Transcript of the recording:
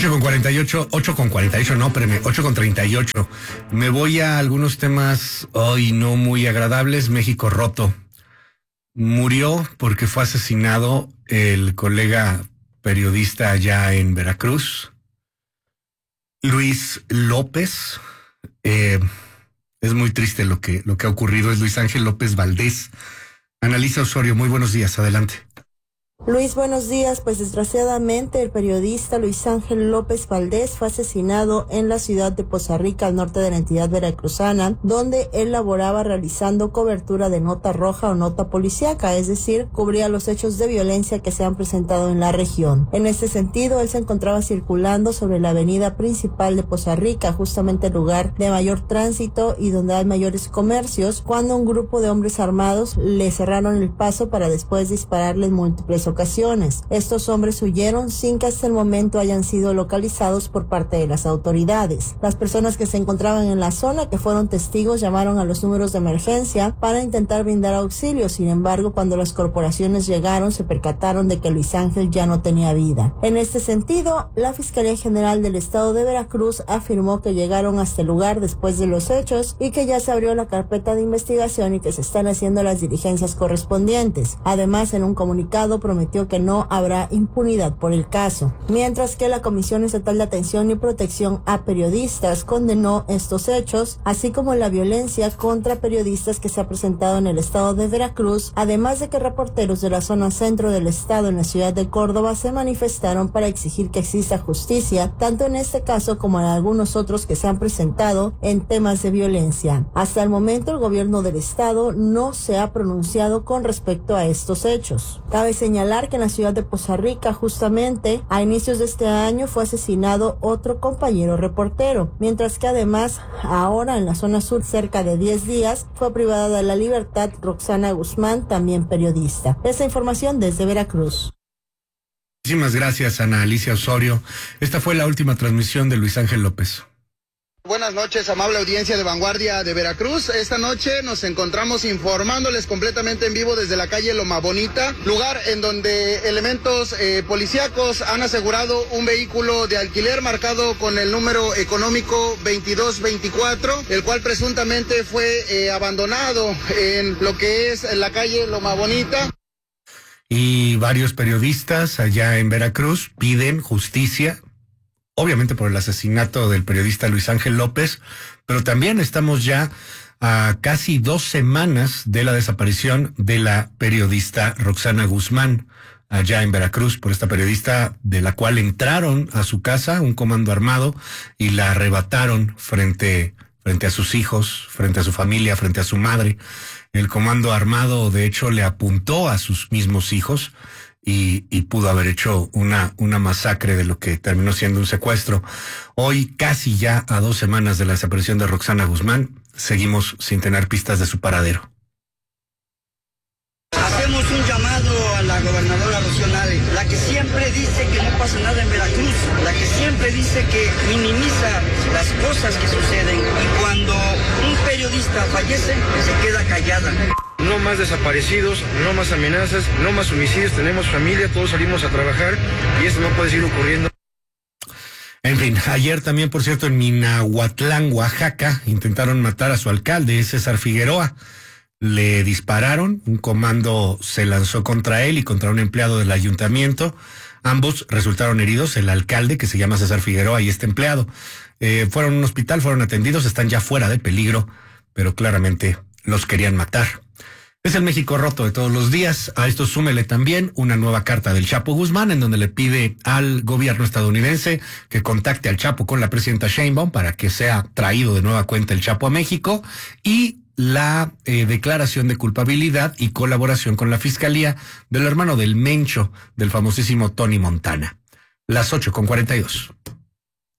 8:48, 8:48, no, espérame, 8:38. Me voy a algunos temas hoy no muy agradables. México roto. Murió porque fue asesinado el colega periodista allá en Veracruz, Luis López. Es muy triste lo que ha ocurrido. Es Luis Ángel López Valdés. Analiza Osorio, muy buenos días, adelante. Luis, buenos días. Pues desgraciadamente el periodista Luis Ángel López Valdés fue asesinado en la ciudad de Poza Rica, al norte de la entidad veracruzana, donde él laboraba realizando cobertura de nota roja o nota policíaca, es decir, cubría los hechos de violencia que se han presentado en la región. En este sentido, él se encontraba circulando sobre la avenida principal de Poza Rica, justamente el lugar de mayor tránsito y donde hay mayores comercios, cuando un grupo de hombres armados le cerraron el paso para después dispararle en múltiples ocasiones. Estos hombres huyeron sin que hasta el momento hayan sido localizados por parte de las autoridades. Las personas que se encontraban en la zona, que fueron testigos, llamaron a los números de emergencia para intentar brindar auxilio. Sin embargo, cuando las corporaciones llegaron, se percataron de que Luis Ángel ya no tenía vida. En este sentido, la Fiscalía General del Estado de Veracruz afirmó que llegaron hasta el lugar después de los hechos y que ya se abrió la carpeta de investigación y que se están haciendo las diligencias correspondientes. Además, en un comunicado prometió que no habrá impunidad por el caso, mientras que la Comisión Estatal de Atención y Protección a Periodistas condenó estos hechos, así como la violencia contra periodistas que se ha presentado en el estado de Veracruz, además de que reporteros de la zona centro del estado en la ciudad de Córdoba se manifestaron para exigir que exista justicia, tanto en este caso como en algunos otros que se han presentado en temas de violencia. Hasta el momento, el gobierno del estado no se ha pronunciado con respecto a estos hechos. Cabe señalar que en la ciudad de Poza Rica, justamente a inicios de este año, fue asesinado otro compañero reportero, mientras que además ahora en la zona sur, cerca de 10 días, fue privada de la libertad Roxana Guzmán, también periodista. Esa información desde Veracruz. Muchísimas gracias, Ana Alicia Osorio. Esta fue la última transmisión de Luis Ángel López. Buenas noches, amable audiencia de Vanguardia de Veracruz. Esta noche nos encontramos informándoles completamente en vivo desde la calle Loma Bonita, lugar en donde elementos policíacos han asegurado un vehículo de alquiler marcado con el número económico 2224, el cual presuntamente fue abandonado en lo que es la calle Loma Bonita. Y varios periodistas allá en Veracruz piden justicia, obviamente por el asesinato del periodista Luis Ángel López, pero también estamos ya a casi 2 semanas de la desaparición de la periodista Roxana Guzmán, allá en Veracruz, por esta periodista de la cual entraron a su casa un comando armado y la arrebataron frente a sus hijos, frente a su familia, frente a su madre. El comando armado, de hecho, le apuntó a sus mismos hijos y pudo haber hecho una masacre de lo que terminó siendo un secuestro. Hoy, casi ya a 2 semanas de la desaparición de Roxana Guzmán, seguimos sin tener pistas de su paradero. Hacemos un llamado a la gobernadora Rocío Nale, la que siempre dice que no pasa nada en Veracruz, la que siempre dice que minimiza las cosas que suceden, y cuando un periodista fallece, se queda callada. No más desaparecidos, no más amenazas, no más homicidios, tenemos familia, todos salimos a trabajar y eso no puede seguir ocurriendo. En fin, ayer también, por cierto, en Minahuatlán, Oaxaca, intentaron matar a su alcalde, César Figueroa. Le dispararon, un comando se lanzó contra él y contra un empleado del ayuntamiento. Ambos resultaron heridos, el alcalde, que se llama César Figueroa, y este empleado. Fueron a un hospital, fueron atendidos, están ya fuera de peligro, pero claramente los querían matar. Es el México roto de todos los días. A esto súmele también una nueva carta del Chapo Guzmán, en donde le pide al gobierno estadounidense que contacte al Chapo con la presidenta Sheinbaum para que sea traído de nueva cuenta el Chapo a México, y la declaración de culpabilidad y colaboración con la fiscalía del hermano del Mencho, del famosísimo Tony Montana. Las 8:42.